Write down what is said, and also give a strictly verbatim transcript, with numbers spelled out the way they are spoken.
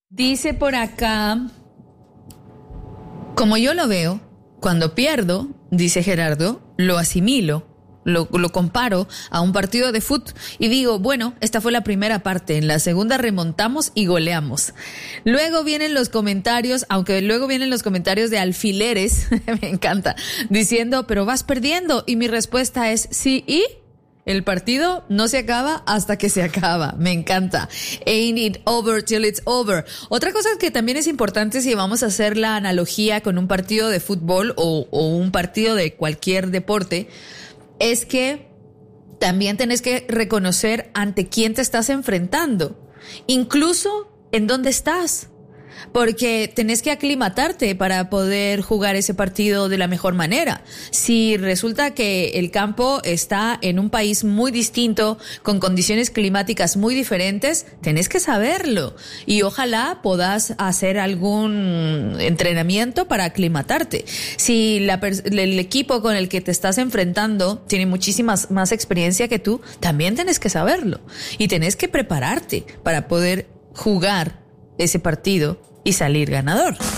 Dice por acá, como yo lo veo, cuando pierdo, dice Gerardo, lo asimilo. Lo, lo comparo a un partido de fútbol y digo, bueno, esta fue la primera parte, en la segunda remontamos y goleamos. Luego vienen los comentarios, aunque luego vienen los comentarios de alfileres, me encanta, diciendo, pero vas perdiendo. Y mi respuesta es, sí, ¿y? El partido no se acaba hasta que se acaba. Me encanta. Ain't it over till it's over. Otra cosa que también es importante si vamos a hacer la analogía con un partido de fútbol o, o un partido de cualquier deporte, es que también tenés que reconocer ante quién te estás enfrentando, incluso en dónde estás, porque tenés que aclimatarte para poder jugar ese partido de la mejor manera. Si resulta que el campo está en un país muy distinto, con condiciones climáticas muy diferentes, tenés que saberlo y ojalá podás hacer algún entrenamiento para aclimatarte. Si la, el equipo con el que te estás enfrentando tiene muchísimas más experiencia que tú, también tenés que saberlo y tenés que prepararte para poder jugar ese partido y salir ganador.